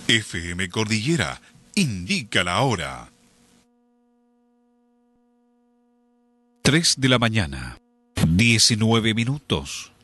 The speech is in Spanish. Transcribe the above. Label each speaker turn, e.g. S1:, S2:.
S1: FM Cordillera indica la hora.
S2: 3 de la mañana, 19 minutos.